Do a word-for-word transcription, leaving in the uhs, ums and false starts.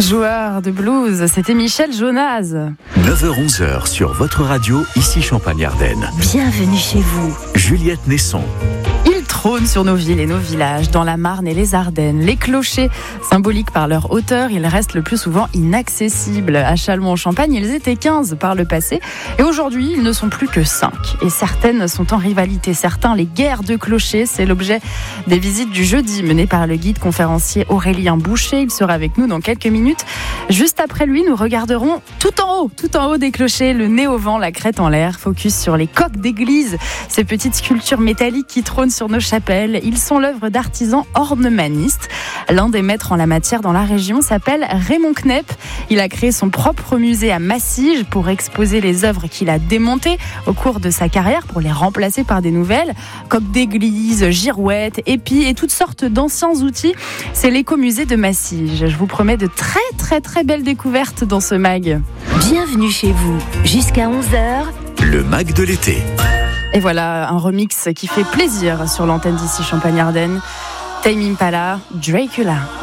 Joueur de blues, c'était Michel Jonas. neuf heures onze sur votre radio, ici Champagne-Ardenne. Bienvenue chez vous. Juliette Nesson. Ils trônent sur nos villes et nos villages, dans la Marne et les Ardennes. Les clochers, symboliques par leur hauteur, ils restent le plus souvent inaccessibles. À Châlons-en-Champagne, ils étaient quinze par le passé. Et aujourd'hui, ils ne sont plus que cinq. Et certaines sont en rivalité. Certains, les guerres de clochers, c'est l'objet des visites du jeudi menées par le guide conférencier Aurélien Boucher. Il sera avec nous dans quelques minutes. Juste après lui, nous regarderons tout en haut, tout en haut des clochers, le nez au vent, la crête en l'air. Focus sur les coques d'église, ces petites sculptures métalliques qui trônent sur nos chapelles. Ils sont l'œuvre d'artisans ornemanistes. L'un des maîtres en la matière dans la région s'appelle Raymond Knepp. Il a créé son propre musée à Massige pour exposer les œuvres qu'il a démontées au cours de sa carrière pour les remplacer par des nouvelles. Coques d'église, girouettes, épis et toutes sortes d'anciens outils. C'est l'écomusée de Massige. Je vous promets de très très très belles découvertes dans ce mag. Bienvenue chez vous. Jusqu'à onze heures. Le mag de l'été. Et voilà un remix qui fait plaisir sur l'antenne d'ici Champagne-Ardenne. Tame Impala, Dracula.